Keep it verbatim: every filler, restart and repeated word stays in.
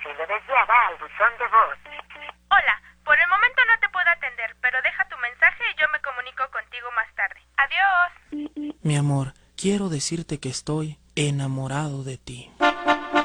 siendo desviada al buzón de voz. Hola, por el momento no te puedo atender, pero deja tu mensaje y yo me comunico contigo más tarde. Adiós. Mi amor, quiero decirte que estoy enamorado de ti.